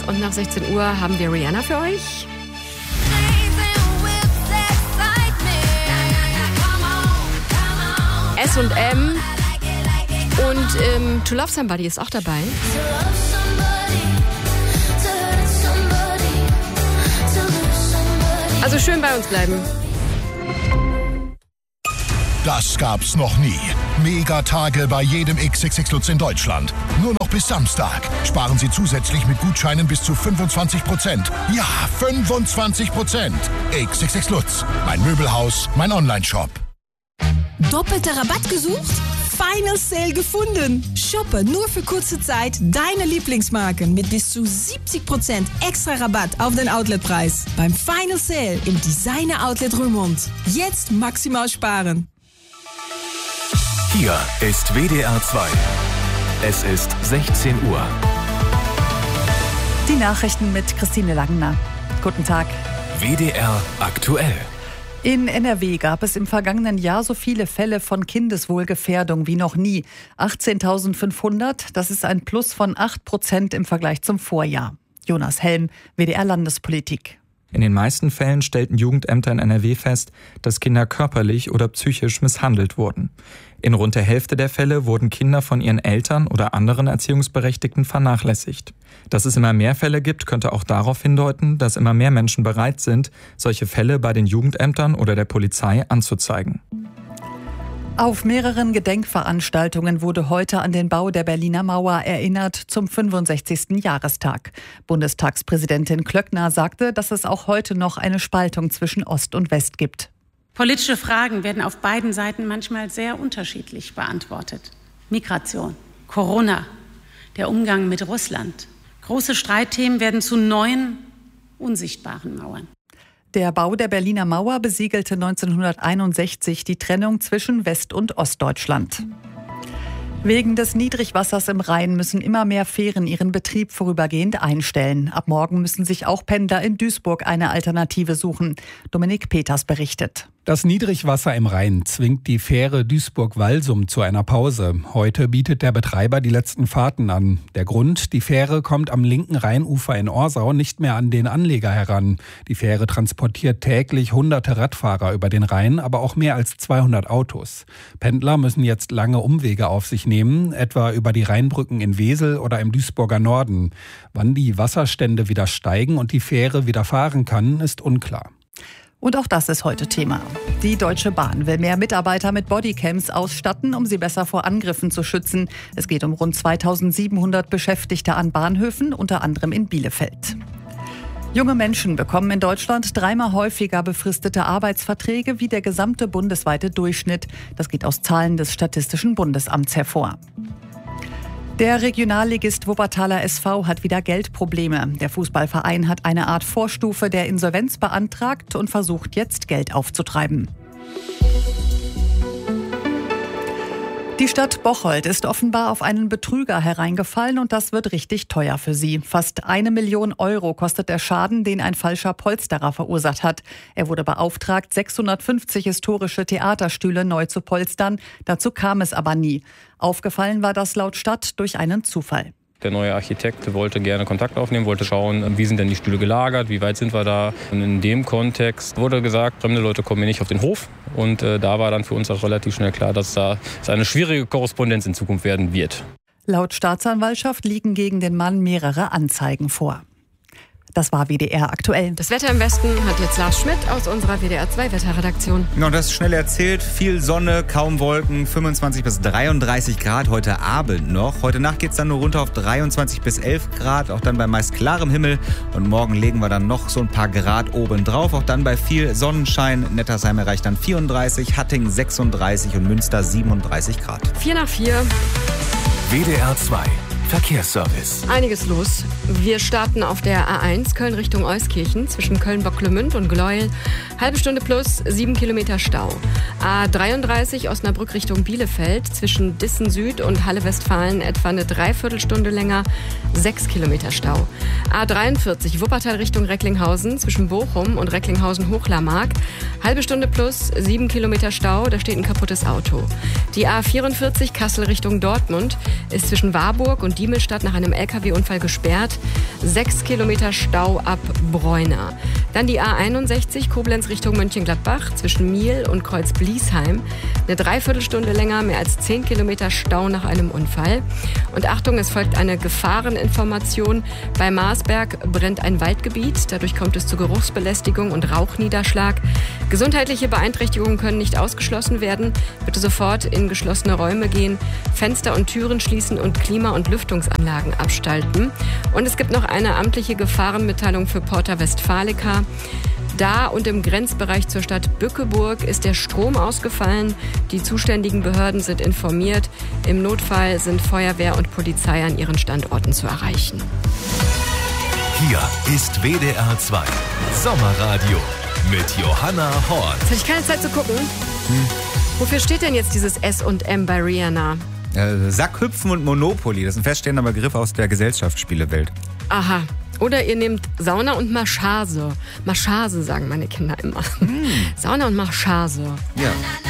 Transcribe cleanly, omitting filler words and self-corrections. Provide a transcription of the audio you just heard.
Und nach 16 Uhr haben wir Rihanna für euch. S&M und To Love Somebody ist auch dabei. Also schön bei uns bleiben. Das gab's noch nie. Megatage bei jedem XXX Lutz in Deutschland. Nur noch bis Samstag. Sparen Sie zusätzlich mit Gutscheinen bis zu 25%. Ja, 25%. XXX Lutz. Mein Möbelhaus, mein Onlineshop. Doppelter Rabatt gesucht? Final Sale gefunden. Shoppe nur für kurze Zeit deine Lieblingsmarken mit bis zu 70% extra Rabatt auf den Outletpreis. Beim Final Sale im Designer Outlet Römond. Jetzt maximal sparen. Hier ist WDR 2. Es ist 16 Uhr. Die Nachrichten mit Christine Langner. Guten Tag. WDR aktuell. In NRW gab es im vergangenen Jahr so viele Fälle von Kindeswohlgefährdung wie noch nie. 18.500, das ist ein Plus von 8% im Vergleich zum Vorjahr. Jonas Helm, WDR Landespolitik. In den meisten Fällen stellten Jugendämter in NRW fest, dass Kinder körperlich oder psychisch misshandelt wurden. In rund der Hälfte der Fälle wurden Kinder von ihren Eltern oder anderen Erziehungsberechtigten vernachlässigt. Dass es immer mehr Fälle gibt, könnte auch darauf hindeuten, dass immer mehr Menschen bereit sind, solche Fälle bei den Jugendämtern oder der Polizei anzuzeigen. Auf mehreren Gedenkveranstaltungen wurde heute an den Bau der Berliner Mauer erinnert zum 65. Jahrestag. Bundestagspräsidentin Klöckner sagte, dass es auch heute noch eine Spaltung zwischen Ost und West gibt. Politische Fragen werden auf beiden Seiten manchmal sehr unterschiedlich beantwortet. Migration, Corona, der Umgang mit Russland. Große Streitthemen werden zu neuen, unsichtbaren Mauern. Der Bau der Berliner Mauer besiegelte 1961 die Trennung zwischen West- und Ostdeutschland. Wegen des Niedrigwassers im Rhein müssen immer mehr Fähren ihren Betrieb vorübergehend einstellen. Ab morgen müssen sich auch Pendler in Duisburg eine Alternative suchen. Dominik Peters berichtet. Das Niedrigwasser im Rhein zwingt die Fähre Duisburg-Walsum zu einer Pause. Heute bietet der Betreiber die letzten Fahrten an. Der Grund: die Fähre kommt am linken Rheinufer in Orsau nicht mehr an den Anleger heran. Die Fähre transportiert täglich hunderte Radfahrer über den Rhein, aber auch mehr als 200 Autos. Pendler müssen jetzt lange Umwege auf sich nehmen, etwa über die Rheinbrücken in Wesel oder im Duisburger Norden. Wann die Wasserstände wieder steigen und die Fähre wieder fahren kann, ist unklar. Und auch das ist heute Thema. Die Deutsche Bahn will mehr Mitarbeiter mit Bodycams ausstatten, um sie besser vor Angriffen zu schützen. Es geht um rund 2700 Beschäftigte an Bahnhöfen, unter anderem in Bielefeld. Junge Menschen bekommen in Deutschland 3-mal häufiger befristete Arbeitsverträge wie der gesamte bundesweite Durchschnitt. Das geht aus Zahlen des Statistischen Bundesamts hervor. Der Regionalligist Wuppertaler SV hat wieder Geldprobleme. Der Fußballverein hat eine Art Vorstufe der Insolvenz beantragt und versucht jetzt Geld aufzutreiben. Die Stadt Bocholt ist offenbar auf einen Betrüger hereingefallen und das wird richtig teuer für sie. Fast 1 Million Euro kostet der Schaden, den ein falscher Polsterer verursacht hat. Er wurde beauftragt, 650 historische Theaterstühle neu zu polstern. Dazu kam es aber nie. Aufgefallen war das laut Stadt durch einen Zufall. Der neue Architekt wollte gerne Kontakt aufnehmen, wollte schauen, wie sind denn die Stühle gelagert, wie weit sind wir da. Und in dem Kontext wurde gesagt, fremde Leute kommen hier nicht auf den Hof. Und da war dann für uns auch relativ schnell klar, dass es eine schwierige Korrespondenz in Zukunft werden wird. Laut Staatsanwaltschaft liegen gegen den Mann mehrere Anzeigen vor. Das war WDR aktuell. Das Wetter im Westen hat jetzt Lars Schmidt aus unserer WDR 2 Wetterredaktion. Ja, das ist schnell erzählt. Viel Sonne, kaum Wolken, 25 bis 33 Grad heute Abend noch. Heute Nacht geht es dann nur runter auf 23 bis 11 Grad, auch dann bei meist klarem Himmel. Und morgen legen wir dann noch so ein paar Grad oben drauf. Auch dann bei viel Sonnenschein. Nettersheim erreicht dann 34, Hattingen 36 und Münster 37 Grad. 4 nach 4. WDR 2 Verkehrsservice. Einiges los. Wir starten auf der A1 Köln Richtung Euskirchen zwischen Köln-Bocklemünd und Gleuel. Halbe Stunde plus 7 Kilometer Stau. A33 Osnabrück Richtung Bielefeld zwischen Dissen Süd und Halle-Westfalen etwa eine Dreiviertelstunde länger. 6 Kilometer Stau. A43 Wuppertal Richtung Recklinghausen zwischen Bochum und Recklinghausen-Hochlarmark. Halbe Stunde plus 7 Kilometer Stau, da steht ein kaputtes Auto. Die A44 Kassel Richtung Dortmund ist zwischen Warburg und Diemelstadt nach einem LKW-Unfall gesperrt. 6 Kilometer Stau ab Bräuna. Dann die A61 Koblenz Richtung Mönchengladbach zwischen Miel und Kreuz-Bliesheim. Eine Dreiviertelstunde länger, mehr als 10 Kilometer Stau nach einem Unfall. Und Achtung, es folgt eine Gefahreninformation. Bei Marsberg brennt ein Waldgebiet. Dadurch kommt es zu Geruchsbelästigung und Rauchniederschlag. Gesundheitliche Beeinträchtigungen können nicht ausgeschlossen werden. Bitte sofort in geschlossene Räume gehen, Fenster und Türen schließen und Klima- und Lüftungsanlagen abschalten. Und es gibt noch eine amtliche Gefahrenmitteilung für Porta Westfalica. Da und im Grenzbereich zur Stadt Bückeburg ist der Strom ausgefallen. Die zuständigen Behörden sind informiert. Im Notfall sind Feuerwehr und Polizei an ihren Standorten zu erreichen. Hier ist WDR 2 Sommerradio mit Johanna Horn. Jetzt habe ich keine Zeit zu gucken. Wofür steht denn jetzt dieses S&M bei Rihanna? Sackhüpfen und Monopoly, das ist ein feststehender Begriff aus der Gesellschaftsspielewelt. Aha. Oder ihr nehmt Sauna und Massage. Massage sagen meine Kinder immer. Sauna und Massage. Ja.